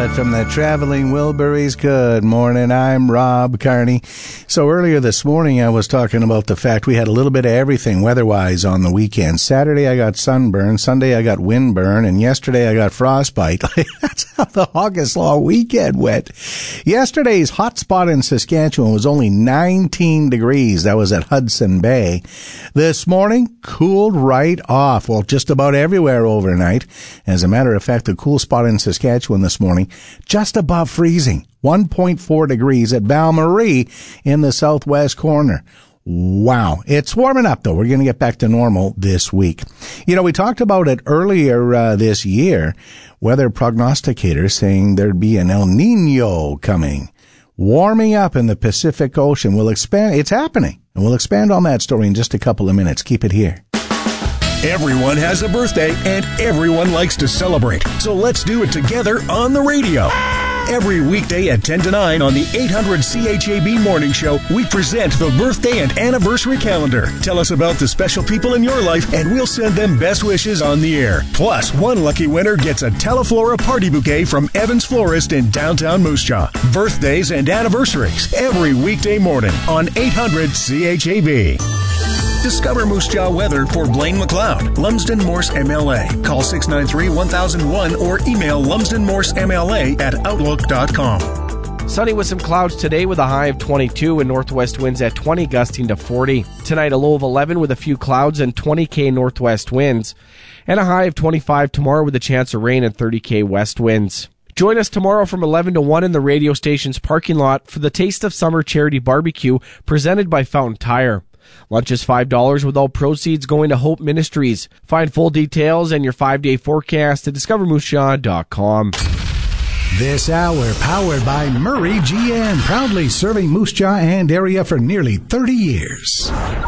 Ballad from the Traveling Wilburys. Good morning, I'm Rob Carney. So earlier this morning I was talking about the fact we had a little bit of everything weather-wise on the weekend. Saturday I got sunburn, Sunday I got windburn, and yesterday I got frostbite. That's how the August Law weekend went. Yesterday's hot spot in Saskatchewan was only 19 degrees. That was at Hudson Bay. This morning, cooled right off. Well, just about everywhere overnight. As a matter of fact, the cool spot in Saskatchewan this morning, just above freezing, 1.4 degrees at Val-Marie in the southwest corner. Wow. It's warming up, though. We're going to get back to normal this week. You know, we talked about it earlier this year, weather prognosticators saying there'd be an El Nino coming. Warming up in the Pacific Ocean will expand. It's happening. And we'll expand on that story in just a couple of minutes. Keep it here. Everyone has a birthday, and everyone likes to celebrate. So let's do it together on the radio. Every weekday at 10 to 9 on the 800 CHAB Morning Show, we present the birthday and anniversary calendar. Tell us about the special people in your life, and we'll send them best wishes on the air. Plus, one lucky winner gets a Teleflora party bouquet from Evans Florist in downtown Moose Jaw. Birthdays and anniversaries every weekday morning on 800 CHAB. Discover Moose Jaw weather for Blaine McLeod, Lumsden Morse MLA. Call 693-1001 or email lumsdenmorsemla@outlook.com. Sunny with some clouds today with a high of 22 and northwest winds at 20, gusting to 40. Tonight a low of 11 with a few clouds and 20 km northwest winds. And a high of 25 tomorrow with a chance of rain and 30 km west winds. Join us tomorrow from 11 to 1 in the radio station's parking lot for the Taste of Summer charity barbecue presented by Fountain Tire. Lunch is $5 with all proceeds going to Hope Ministries. Find full details and your 5-day forecast at discovermoosejaw.com. This hour powered by Murray GM, proudly serving Moose Jaw and area for nearly 30 years.